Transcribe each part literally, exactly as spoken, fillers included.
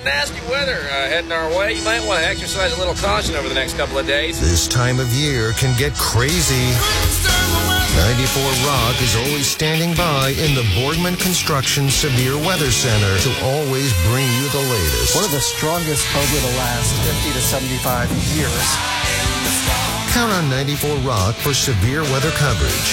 nasty weather uh, heading our way. You might want to exercise a little caution over the next couple of days. This time of year can get crazy. ninety-four Rock is always standing by in the Boardman Construction Severe Weather Center to always bring you the latest. One of the strongest over the last fifty to seventy-five years. Count on ninety-four Rock for severe weather coverage.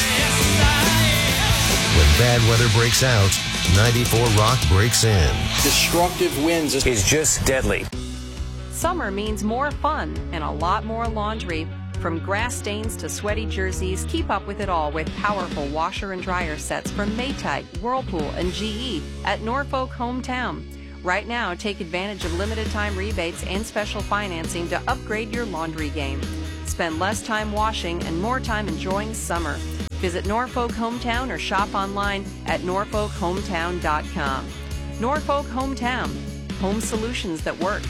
When bad weather breaks out, ninety-four Rock breaks in. Destructive winds is just deadly. Summer means more fun and a lot more laundry. From grass stains to sweaty jerseys, keep up with it all with powerful washer and dryer sets from Maytag, Whirlpool, and G E at Norfolk Hometown. Right now, take advantage of limited time rebates and special financing to upgrade your laundry game. Spend less time washing and more time enjoying summer. Visit Norfolk Hometown or shop online at norfolk hometown dot com. Norfolk Hometown, home solutions that work.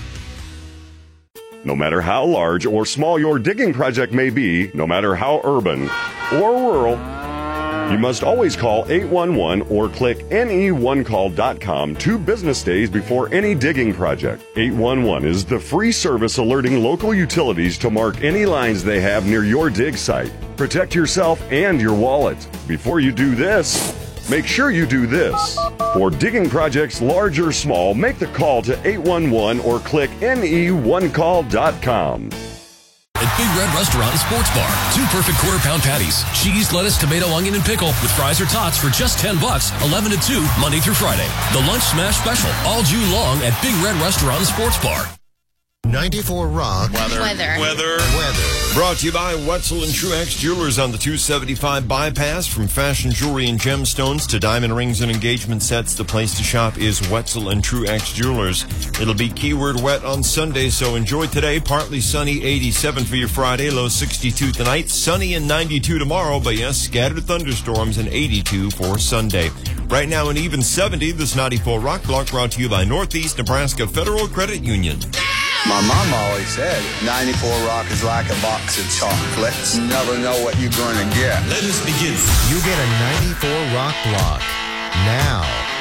No matter how large or small your digging project may be, no matter how urban or rural, you must always call eight one one or click N E one call dot com two business days before any digging project. eight one one is the free service alerting local utilities to mark any lines they have near your dig site. Protect yourself and your wallet. Before you do this, make sure you do this. For digging projects large or small, make the call to eight one one or click N E one call dot com. At Big Red Restaurant and Sports Bar, two perfect quarter-pound patties, cheese, lettuce, tomato, onion, and pickle with fries or tots for just ten bucks, eleven to two, Monday through Friday. The Lunch Smash Special, all June long at Big Red Restaurant and Sports Bar. ninety-four Rock. Weather. Weather. Weather. Weather. Brought to you by Wetzel and Truex Jewelers on the two seventy-five bypass. From fashion jewelry and gemstones to diamond rings and engagement sets, the place to shop is Wetzel and Truex Jewelers. It'll be keyword wet on Sunday, so enjoy today. Partly sunny, eighty-seven for your Friday, low sixty-two tonight. Sunny and ninety-two tomorrow, but yes, scattered thunderstorms and eighty-two for Sunday. Right now an even seventy, this ninety-four Rock Block brought to you by Northeast Nebraska Federal Credit Union. My mom always said ninety-four Rock is like a box of chocolates. You never know what you're going to get. Let us begin. You get a ninety-four Rock Block now.